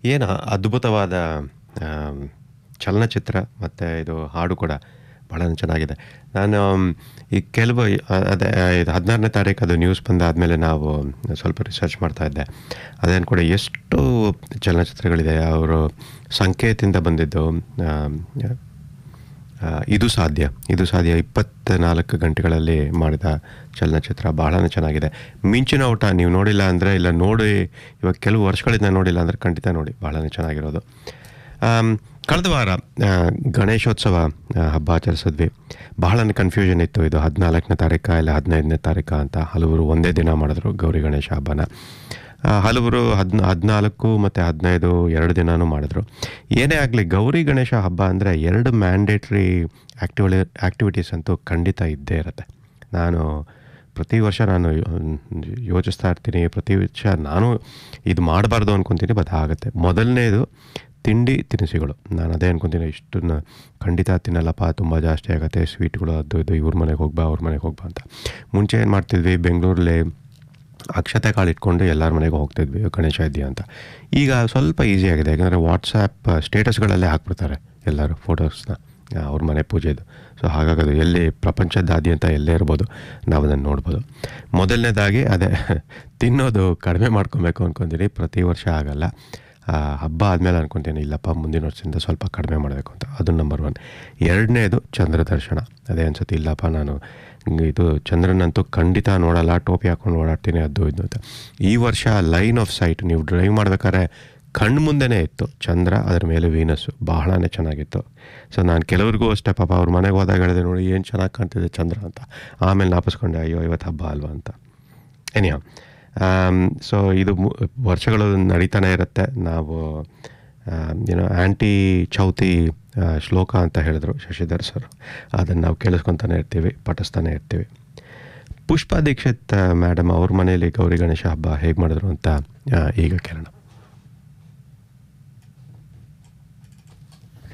ಏನು ಅದ್ಭುತವಾದ ಆಮ್, ಚಲನಚಿತ್ರ ಮತ್ತು ಇದು ಹಾಡು ಕೂಡ ಭಾಳ ಚೆನ್ನಾಗಿದೆ. ನಾನು ಈ ಕೆಲವು ಅದೇ ಇದು 16ನೇ ತಾರೀಕು ಅದು ನ್ಯೂಸ್ ಬಂದಾದಮೇಲೆ ನಾವು ಸ್ವಲ್ಪ ರಿಸರ್ಚ್ ಮಾಡ್ತಾ ಇದ್ದೆ. ಅದೇನು ಕೂಡ ಎಷ್ಟು ಚಲನಚಿತ್ರಗಳಿದೆ. ಅವರು ಸಂಕೇತಿಂದ ಬಂದಿದ್ದು ಆಮ್, ಇದು ಸಾಧ್ಯ 24 ಗಂಟೆಗಳಲ್ಲಿ ಮಾಡಿದ ಚಲನಚಿತ್ರ ಬಹಳನೇ ಚೆನ್ನಾಗಿದೆ. ಮಿಂಚಿನ ಊಟ ನೀವು ನೋಡಿಲ್ಲ ಅಂದರೆ, ಇಲ್ಲ ನೋಡಿ ಇವಾಗ ಕೆಲವು ವರ್ಷಗಳಿಂದ ನೋಡಿಲ್ಲ ಅಂದರೆ ಖಂಡಿತ ನೋಡಿ, ಬಹಳನೇ ಚೆನ್ನಾಗಿರೋದು. ಕಳೆದ ವಾರ ಗಣೇಶೋತ್ಸವ ಹಬ್ಬ ಆಚರಿಸಿದ್ವಿ. ಬಹಳನೇ ಕನ್ಫ್ಯೂಷನ್ ಇತ್ತು, ಇದು 14ನೇ ತಾರೀಕ ಇಲ್ಲ 15ನೇ ತಾರೀಕ ಅಂತ. ಹಲವರು ಒಂದೇ ದಿನ ಮಾಡಿದ್ರು ಗೌರಿ ಗಣೇಶ ಹಬ್ಬನ. ಹಲವರು 14 ಮತ್ತು 15 2 ದಿನವೂ ಮಾಡಿದ್ರು. ಏನೇ ಆಗಲಿ, ಗೌರಿ ಗಣೇಶ ಹಬ್ಬ ಅಂದರೆ 2 ಮ್ಯಾಂಡೇಟ್ರಿ ಆ್ಯಕ್ಟಿವಿಟೀಸ್ ಅಂತೂ ಖಂಡಿತ ಇದ್ದೇ ಇರುತ್ತೆ. ನಾನು ಪ್ರತಿ ವರ್ಷ ಯೋಚಿಸ್ತಾ ಇರ್ತೀನಿ, ಪ್ರತಿ ವರ್ಷ ನಾನು ಇದು ಮಾಡಬಾರ್ದು ಅಂದ್ಕೊತೀನಿ, ಬಟ್ ಆಗುತ್ತೆ. ಮೊದಲನೇದು ತಿಂಡಿ ತಿನಿಸುಗಳು. ನಾನು ಅದೇ ಅಂದ್ಕೊತೀನಿ, ಇಷ್ಟನ್ನು ಖಂಡಿತ ತಿನ್ನಲ್ಲಪ್ಪ, ತುಂಬ ಜಾಸ್ತಿ ಆಗುತ್ತೆ, ಸ್ವೀಟ್ಗಳು ಅದು ಇದು, ಇವ್ರ ಮನೆಗೆ ಹೋಗ್ಬಾ ಅವ್ರ ಮನೆಗೆ ಹೋಗ್ಬಾ ಅಂತ. ಮುಂಚೆ ಏನು ಮಾಡ್ತಿದ್ವಿ, ಬೆಂಗಳೂರಲ್ಲಿ ಅಕ್ಷತೆ ಕಾಳು ಇಟ್ಕೊಂಡು ಎಲ್ಲರ ಮನೆಗೂ ಹೋಗ್ತಿದ್ವಿ ಗಣೇಶ ಇದೆಯಾ ಅಂತ. ಈಗ ಸ್ವಲ್ಪ ಈಸಿ ಆಗಿದೆ, ಯಾಕಂದರೆ ವಾಟ್ಸಾಪ್ ಸ್ಟೇಟಸ್ಗಳಲ್ಲೇ ಹಾಕ್ಬಿಡ್ತಾರೆ ಎಲ್ಲರೂ ಫೋಟೋಸ್ನ ಅವ್ರ ಮನೆ ಪೂಜೆದು. ಸೊ ಹಾಗಾಗೋದು ಎಲ್ಲಿ ಪ್ರಪಂಚದಾದ್ಯಂತ ಎಲ್ಲೇ ಇರ್ಬೋದು, ನಾವು ಅದನ್ನು ನೋಡ್ಬೋದು. ಮೊದಲನೇದಾಗಿ ಅದೇ ತಿನ್ನೋದು ಕಡಿಮೆ ಮಾಡ್ಕೊಬೇಕು ಅಂದ್ಕೊತೀನಿ. ಪ್ರತಿ ವರ್ಷ ಆಗಲ್ಲ, ಹಬ್ಬ ಆದಮೇಲೆ ಅಂದ್ಕೊತೀನಿ ಇಲ್ಲಪ್ಪ ಮುಂದಿನ ವರ್ಷದಿಂದ ಸ್ವಲ್ಪ ಕಡಿಮೆ ಮಾಡಬೇಕು ಅಂತ. ಅದು ನಂಬರ್ 1. ಎರಡನೇದು ಚಂದ್ರ ದರ್ಶನ. ಅದೇ ಅನ್ಸುತ್ತೆ, ಇಲ್ಲಪ್ಪ ನಾನು ಇದು ಚಂದ್ರನಂತೂ ಖಂಡಿತ ನೋಡಲ್ಲ, ಟೋಪಿ ಹಾಕ್ಕೊಂಡು ಓಡಾಡ್ತೀನಿ ಅದು ಇದು ಅಂತ. ಈ ವರ್ಷ ಲೈನ್ ಆಫ್ ಸೈಟ್, ನೀವು ಡ್ರೈವ್ ಮಾಡ್ಬೇಕಾದ್ರೆ ಕಣ್ಣು ಮುಂದೆನೇ ಇತ್ತು ಚಂದ್ರ, ಅದರ ಮೇಲೆ ವೀನಸ್ಸು, ಬಹಳನೇ ಚೆನ್ನಾಗಿತ್ತು. ಸೊ ನಾನು ಕೆಲವ್ರಿಗೂ ಅಷ್ಟೇ ಪಾಪ ಅವ್ರ ಮನೆಗೆ ಹೋದಾಗ ಹೇಳಿದೆ, ನೋಡಿ ಏನು ಚೆನ್ನಾಗಿ ಕಾಣ್ತಿದೆ ಚಂದ್ರ ಅಂತ. ಆಮೇಲೆ ನಾಪಿಸ್ಕೊಂಡೆ, ಅಯ್ಯೋ ಇವತ್ತು ಹಬ್ಬ ಅಲ್ವಾ ಅಂತ. ಎನಿಹೌ, ಸೊ ಇದು ವರ್ಷಗಳು ನಡೀತಾನೆ ಇರುತ್ತೆ. ನಾವು ಆ್ಯಂಟಿ ಚೌತಿ ಶ್ಲೋಕ ಅಂತ ಹೇಳಿದ್ರು ಶಶಿಧರ್ ಸರ್, ಅದನ್ನು ನಾವು ಕೇಳಿಸ್ಕೊತಾನೆ ಇರ್ತೀವಿ, ಪಠಿಸ್ತಾನೆ ಇರ್ತೀವಿ. ಪುಷ್ಪಾ ದೀಕ್ಷಿತ್ ಮೇಡಮ್ ಅವ್ರ ಮನೆಯಲ್ಲಿ ಗೌರಿ ಗಣೇಶ ಹಬ್ಬ ಹೇಗೆ ಮಾಡಿದ್ರು ಅಂತ ಈಗ ಕೇಳೋಣ.